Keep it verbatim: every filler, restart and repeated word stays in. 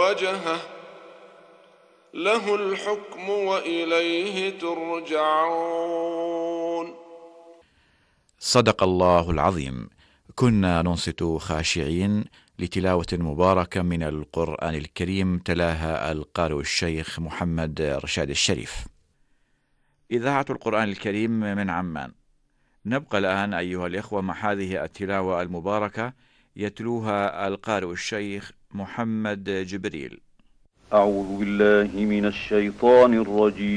وجهه له الحكم وإليه ترجعون. صدق الله العظيم. كنا ننصت خاشعين لتلاوة مباركة من القرآن الكريم تلاها القارئ الشيخ محمد رشاد الشريف. إذاعة القرآن الكريم من عمان. نبقى الآن أيها الإخوة مع هذه التلاوة المباركة يتلوها القارئ الشيخ محمد جبريل. أعوذ بالله من الشيطان الرجيم.